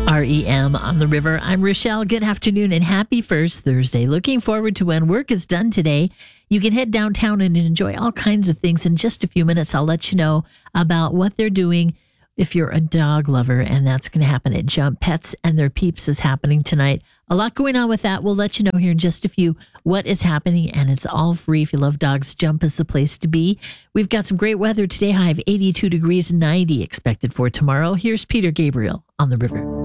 REM on the river. I'm Rochelle. Good afternoon and happy first Thursday. Looking forward to when work is done today. You can head downtown and enjoy all kinds of things. In just a few minutes, I'll let you know about what they're doing if you're a dog lover, and that's going to happen at Jump. Pets and Their Peeps is happening tonight. A lot going on with that. We'll let you know here in just a few what is happening, and it's all free. If you love dogs, Jump is the place to be. We've got some great weather today. High of 82 degrees, 90 expected for tomorrow. Here's Peter Gabriel on the river.